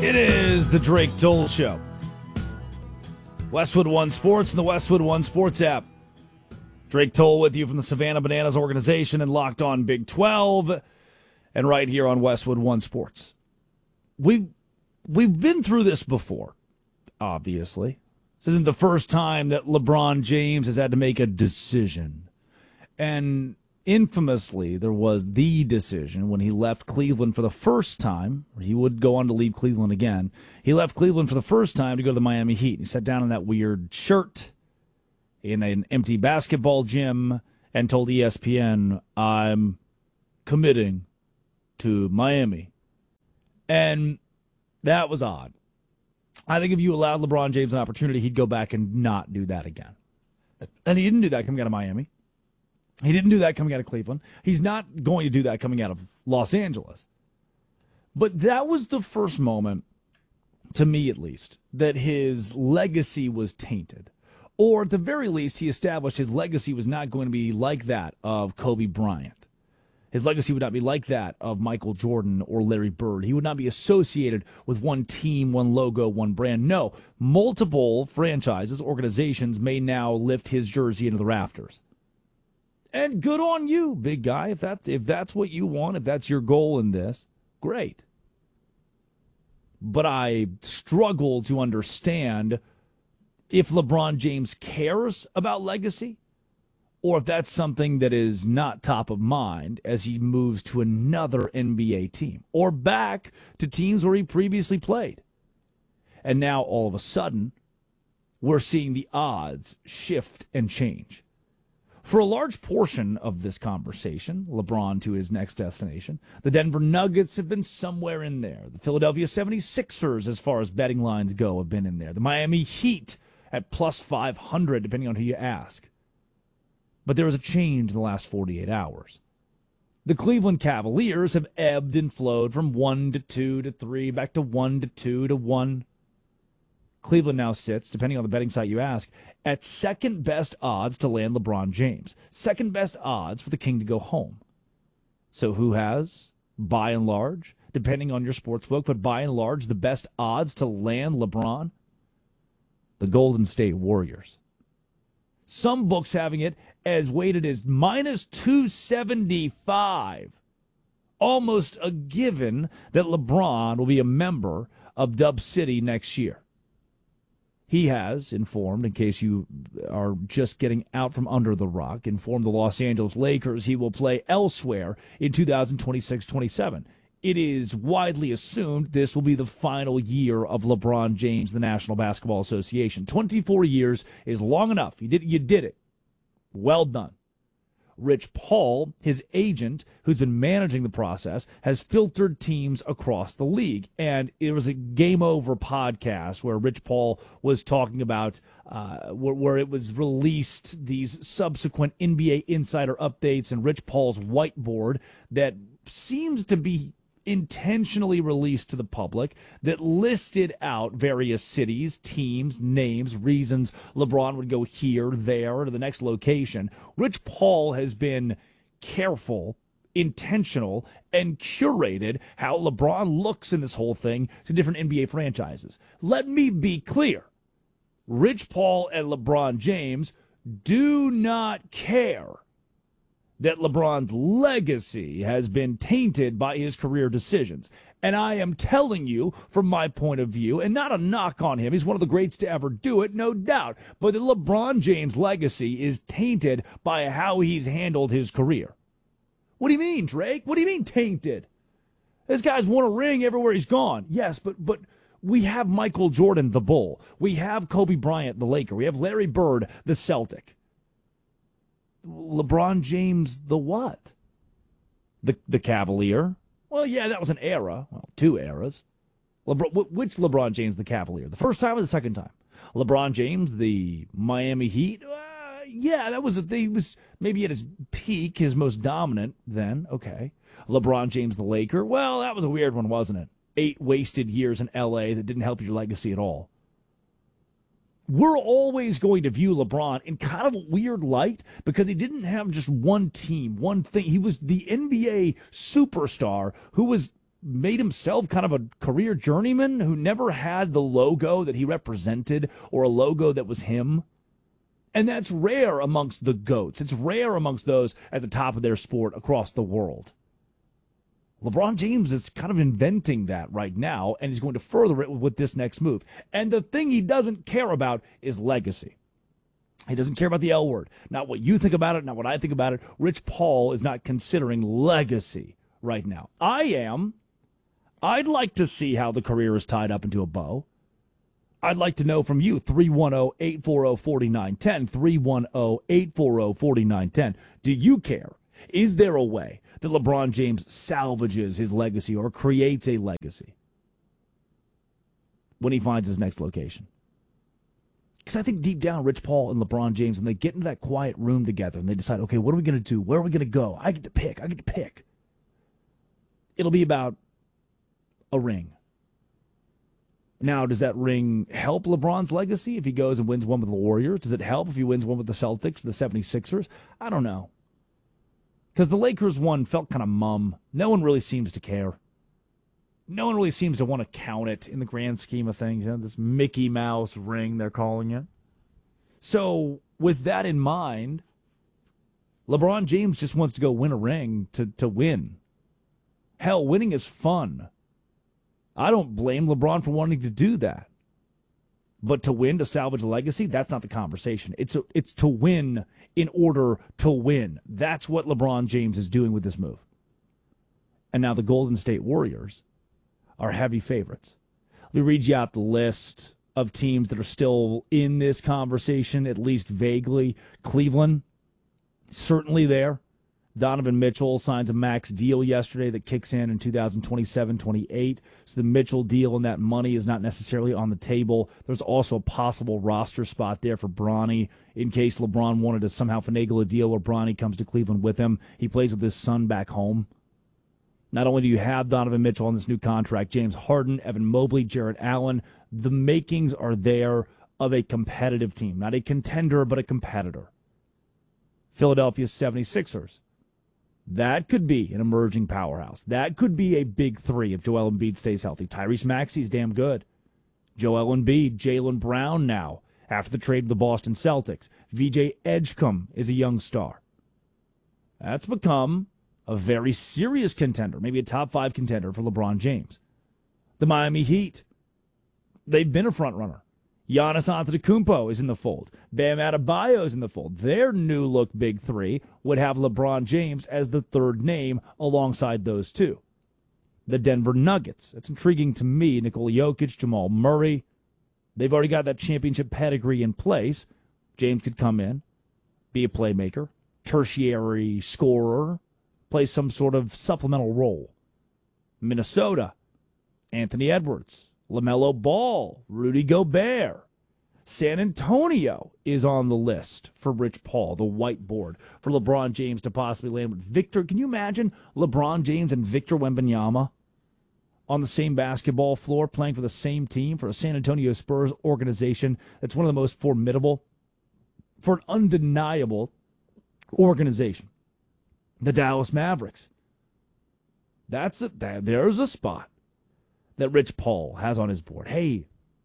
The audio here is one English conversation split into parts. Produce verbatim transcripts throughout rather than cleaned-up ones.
It is the Drake Toll Show. Westwood One Sports and the Westwood One Sports app. Drake Toll with you from the Savannah Bananas organization and Locked On Big twelve, and right here on Westwood One Sports. We've, we've been through this before, obviously. This isn't the first time that LeBron James has had to make a decision. And infamously, there was the decision when he left Cleveland for the first time. He would go on to leave Cleveland again. He left Cleveland for the first time to go to the Miami Heat. He sat down in that weird shirt in an empty basketball gym and told E S P N, I'm committing to Miami. And that was odd. I think if you allowed LeBron James an opportunity, he'd go back and not do that again. And he didn't do that coming out of Miami. He didn't do that coming out of Cleveland. He's not going to do that coming out of Los Angeles. But that was the first moment, to me at least, that his legacy was tainted. Or at the very least, he established his legacy was not going to be like that of Kobe Bryant. His legacy would not be like that of Michael Jordan or Larry Bird. He would not be associated with one team, one logo, one brand. No, multiple franchises, organizations may now lift his jersey into the rafters. And good on you, big guy. If that's, if that's what you want, if that's your goal in this, great. But I struggle to understand if LeBron James cares about legacy, or if that's something that is not top of mind as he moves to another N B A team, or back to teams where he previously played. And now, all of a sudden, we're seeing the odds shift and change. For a large portion of this conversation, LeBron to his next destination, the Denver Nuggets have been somewhere in there. The Philadelphia seventy-sixers, as far as betting lines go, have been in there. The Miami Heat at plus five hundred, depending on who you ask. But there was a change in the last forty-eight hours. The Cleveland Cavaliers have ebbed and flowed from one to two to three, back to one to two to one. Cleveland now sits, depending on the betting site you ask, at second best odds to land LeBron James. Second best odds for the King to go home. So who has, by and large, depending on your sportsbook, but by and large, the best odds to land LeBron? The Golden State Warriors. Some books having it as weighted as minus two seventy-five. Almost a given that LeBron will be a member of Dub City next year. He has informed, in case you are just getting out from under the rock, informed the Los Angeles Lakers he will play elsewhere in two thousand twenty-six twenty-seven. It is widely assumed this will be the final year of LeBron James, the National Basketball Association. twenty-four years is long enough. You did, you did it. Well done. Rich Paul, his agent, who's been managing the process, has filtered teams across the league. And it was a Game Over podcast where Rich Paul was talking about uh, where, where it was released, these subsequent N B A insider updates and Rich Paul's whiteboard that seems to be intentionally released to the public that listed out various cities, teams, names, reasons LeBron would go here, there, to the next location. Rich Paul has been careful, intentional, and curated how LeBron looks in this whole thing to different N B A franchises. Let me be clear. Rich Paul and LeBron James do not care that LeBron's legacy has been tainted by his career decisions. And I am telling you, from my point of view, and not a knock on him, he's one of the greats to ever do it, no doubt, but the LeBron James legacy is tainted by how he's handled his career. What do you mean, Drake? What do you mean tainted? This guy's won a ring everywhere he's gone. Yes, but but we have Michael Jordan, the Bull. We have Kobe Bryant, the Laker. We have Larry Bird, the Celtic. LeBron James, the what? The the Cavalier? Well, yeah, that was an era. Well, two eras. LeBron, which LeBron James, the Cavalier? The first time or the second time? LeBron James, the Miami Heat? Uh, yeah, that was a, he was maybe at his peak, his most dominant then. Okay. LeBron James, the Laker? Well, that was a weird one, wasn't it? Eight wasted years in L A that didn't help your legacy at all. We're always going to view LeBron in kind of a weird light because he didn't have just one team, one thing. He was the N B A superstar who was made himself kind of a career journeyman who never had the logo that he represented or a logo that was him. And that's rare amongst the GOATs. It's rare amongst those at the top of their sport across the world. LeBron James is kind of inventing that right now, and he's going to further it with this next move. And the thing he doesn't care about is legacy. He doesn't care about the L word. Not what you think about it, not what I think about it. Rich Paul is not considering legacy right now. I am. I'd like to see how the career is tied up into a bow. I'd like to know from you, three one zero, eight four zero, four nine one zero, three one zero, eight four zero, four nine one zero. Do you care? Is there a way that LeBron James salvages his legacy or creates a legacy when he finds his next location? Because I think deep down, Rich Paul and LeBron James, when they get into that quiet room together and they decide, okay, what are we going to do? Where are we going to go? I get to pick. I get to pick. It'll be about a ring. Now, does that ring help LeBron's legacy if he goes and wins one with the Warriors? Does it help if he wins one with the Celtics, the seventy-sixers? I don't know. Because the Lakers one felt kind of mum. No one really seems to care. No one really seems to want to count it in the grand scheme of things. You know, this Mickey Mouse ring, they're calling it. So, with that in mind, LeBron James just wants to go win a ring to, to win. Hell, winning is fun. I don't blame LeBron for wanting to do that. But to win, to salvage a legacy, that's not the conversation. It's a, it's to win in order to win. That's what LeBron James is doing with this move. And now the Golden State Warriors are heavy favorites. Let me read you out the list of teams that are still in this conversation, at least vaguely. Cleveland, certainly there. Donovan Mitchell signs a max deal yesterday that kicks in in two thousand twenty-seven twenty-eight. So the Mitchell deal and that money is not necessarily on the table. There's also a possible roster spot there for Bronny in case LeBron wanted to somehow finagle a deal where Bronny comes to Cleveland with him. He plays with his son back home. Not only do you have Donovan Mitchell on this new contract, James Harden, Evan Mobley, Jarrett Allen, the makings are there of a competitive team. Not a contender, but a competitor. Philadelphia seventy-sixers. That could be an emerging powerhouse. That could be a big three if Joel Embiid stays healthy. Tyrese Maxey's damn good. Joel Embiid, Jaylen Brown now, after the trade with the Boston Celtics. V J Edgecombe is a young star. That's become a very serious contender, maybe a top five contender for LeBron James. The Miami Heat, they've been a front runner. Giannis Antetokounmpo is in the fold. Bam Adebayo is in the fold. Their new-look big three would have LeBron James as the third name alongside those two. The Denver Nuggets. It's intriguing to me. Nikola Jokic, Jamal Murray. They've already got that championship pedigree in place. James could come in, be a playmaker, tertiary scorer, play some sort of supplemental role. Minnesota. Anthony Edwards. LaMelo Ball, Rudy Gobert. San Antonio is on the list for Rich Paul, the whiteboard for LeBron James to possibly land with Victor. Can you imagine LeBron James and Victor Wembanyama on the same basketball floor playing for the same team, for a San Antonio Spurs organization that's one of the most formidable, for an undeniable organization? The Dallas Mavericks. That's a, there's a spot that Rich Paul has on his board. Hey,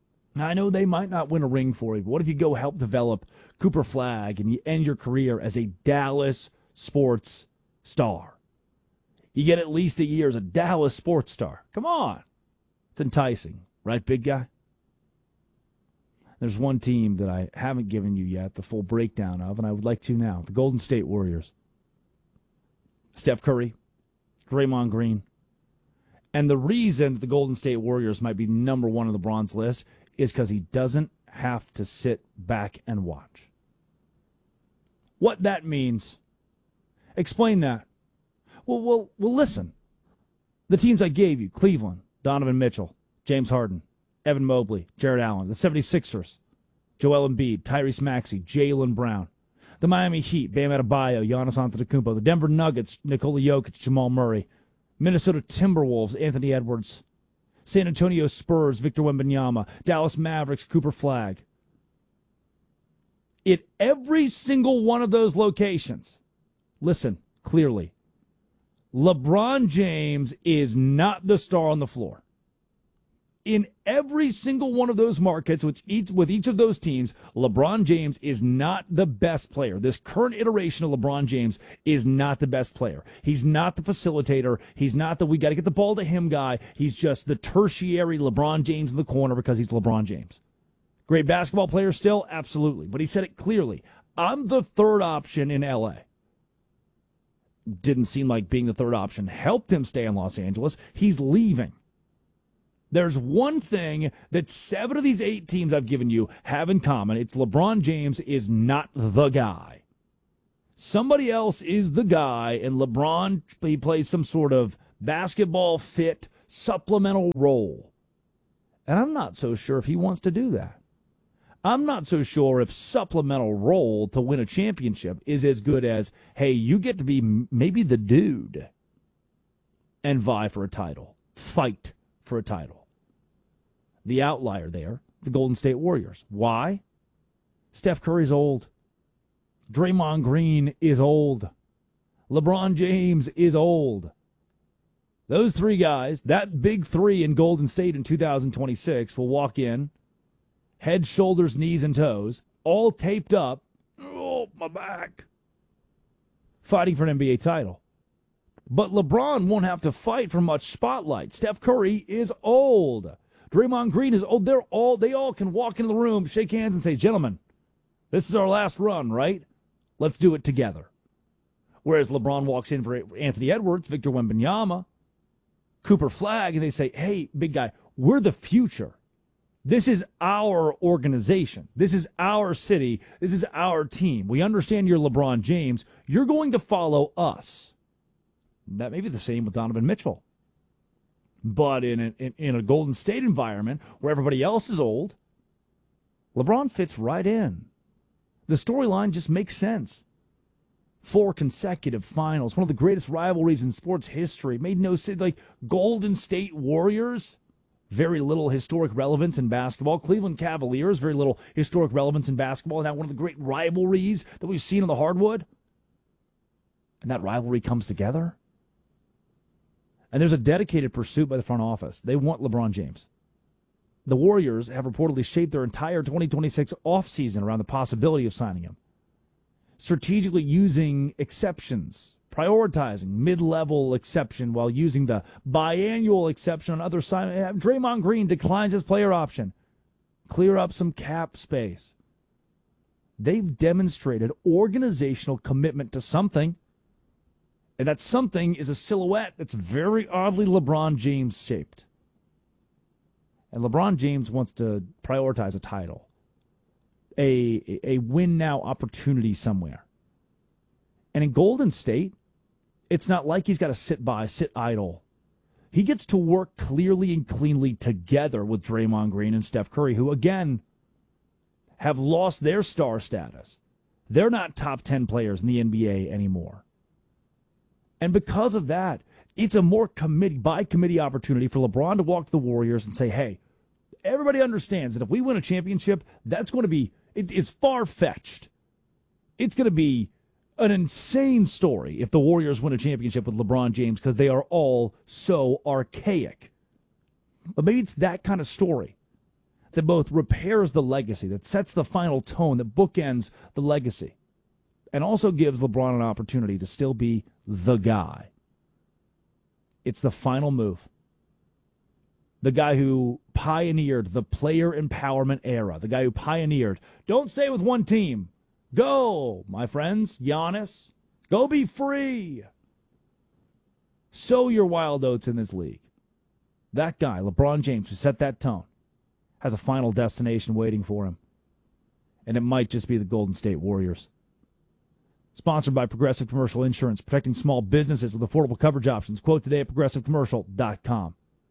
I know they might not win a ring for you, but what if you go help develop Cooper Flagg and you end your career as a Dallas sports star? You get at least a year as a Dallas sports star. Come on. It's enticing, right, big guy? There's one team that I haven't given you yet the full breakdown of, and I would like to now. The Golden State Warriors. Steph Curry, Draymond Green. And the reason that the Golden State Warriors might be number one on the bronze list is because he doesn't have to sit back and watch. What that means, explain that. Well, well, well, listen. The teams I gave you, Cleveland, Donovan Mitchell, James Harden, Evan Mobley, Jarrett Allen, the seventy-sixers, Joel Embiid, Tyrese Maxey, Jaylen Brown, the Miami Heat, Bam Adebayo, Giannis Antetokounmpo, the Denver Nuggets, Nikola Jokic, Jamal Murray, Minnesota Timberwolves, Anthony Edwards, San Antonio Spurs, Victor Wembanyama, Dallas Mavericks, Cooper Flagg. In every single one of those locations, listen clearly, LeBron James is not the star on the floor. In every single one of those markets, which each, with each of those teams, LeBron James is not the best player. This current iteration of LeBron James is not the best player. He's not the facilitator. He's not the we got to get the ball to him guy. He's just the tertiary LeBron James in the corner because he's LeBron James. Great basketball player still? Absolutely. But he said it clearly. I'm the third option in L A. Didn't seem like being the third option helped him stay in Los Angeles. He's leaving. There's one thing that seven of these eight teams I've given you have in common. It's LeBron James is not the guy. Somebody else is the guy, and LeBron, he plays some sort of basketball fit supplemental role. And I'm not so sure if he wants to do that. I'm not so sure if supplemental role to win a championship is as good as, hey, you get to be maybe the dude and vie for a title, fight for a title. The outlier there, the Golden State Warriors. Why? Steph Curry's old. Draymond Green is old. LeBron James is old. Those three guys, that big three in Golden State in two thousand twenty-six, will walk in, head, shoulders, knees, and toes, all taped up. Oh, my back. Fighting for an N B A title. But LeBron won't have to fight for much spotlight. Steph Curry is old. Draymond Green is old. They're all, they all can walk into the room, shake hands, and say, gentlemen, this is our last run, right? Let's do it together. Whereas LeBron walks in for Anthony Edwards, Victor Wembanyama, Cooper Flagg, and they say, hey, big guy, we're the future. This is our organization. This is our city. This is our team. We understand you're LeBron James. You're going to follow us. That may be the same with Donovan Mitchell. But in a, in, in a Golden State environment where everybody else is old, LeBron fits right in. The storyline just makes sense. Four consecutive finals, one of the greatest rivalries in sports history. Made no sense. Like Golden State Warriors, very little historic relevance in basketball. Cleveland Cavaliers, very little historic relevance in basketball. And now one of the great rivalries that we've seen on the hardwood. And that rivalry comes together. And there's a dedicated pursuit by the front office. They want LeBron James. The Warriors have reportedly shaped their entire twenty twenty-six offseason around the possibility of signing him. Strategically using exceptions, prioritizing mid-level exception while using the biannual exception on other side. Draymond Green declines his player option. Clear up some cap space. They've demonstrated organizational commitment to something. And that something is a silhouette that's very oddly LeBron James shaped. And LeBron James wants to prioritize a title, a, a win-now opportunity somewhere. And in Golden State, it's not like he's got to sit by, sit idle. He gets to work clearly and cleanly together with Draymond Green and Steph Curry, who, again, have lost their star status. They're not top ten players in the N B A anymore. And because of that, it's a more committee by committee opportunity for LeBron to walk to the Warriors and say, hey, everybody understands that if we win a championship, that's going to be, it, it's far-fetched. It's going to be an insane story if the Warriors win a championship with LeBron James because they are all so archaic. But maybe it's that kind of story that both repairs the legacy, that sets the final tone, that bookends the legacy, and also gives LeBron an opportunity to still be the guy. It's the final move. The guy who pioneered the player empowerment era. The guy who pioneered, don't stay with one team. Go, my friends, Giannis. Go be free. Sow your wild oats in this league. That guy, LeBron James, who set that tone, has a final destination waiting for him. And it might just be the Golden State Warriors. Sponsored by Progressive Commercial Insurance, protecting small businesses with affordable coverage options. Quote today at progressive commercial dot com.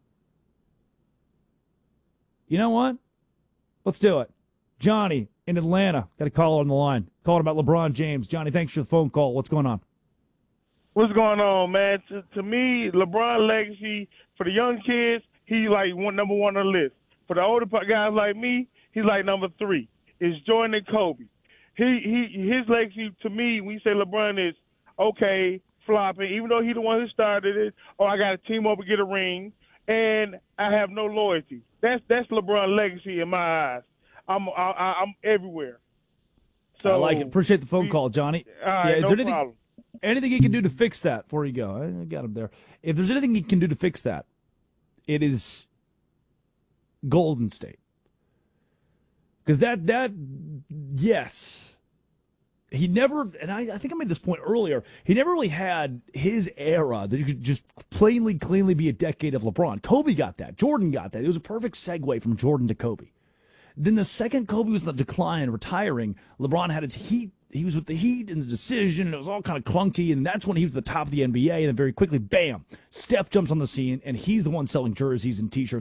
You know what? Let's do it. Johnny in Atlanta. Got a call on the line. Calling about LeBron James. Johnny, thanks for the phone call. What's going on? What's going on, man? To, to me, LeBron legacy, for the young kids, he's like one, number one on the list. For the older guys like me, he's like number three. It's Jordan and Kobe. He he his legacy to me, when you say LeBron, is okay, flopping, even though he the one who started it, or I got to team up and get a ring, and I have no loyalty. That's that's LeBron's legacy in my eyes. I'm I, I'm everywhere. So I like it. Appreciate the phone we, call, Johnny. All right, yeah, is no there anything, problem. anything he can do to fix that? Before you go, I got him there. If there's anything he can do to fix that, it is Golden State. Because that, that, yes, he never, and I, I think I made this point earlier, he never really had his era that you could just plainly, cleanly be a decade of LeBron. Kobe got that. Jordan got that. It was a perfect segue from Jordan to Kobe. Then the second Kobe was in the decline, retiring, LeBron had his Heat. He was with the Heat in the decision, and it was all kind of clunky, and that's when he was at the top of the N B A, and then very quickly, bam, Steph jumps on the scene, and he's the one selling jerseys and T-shirts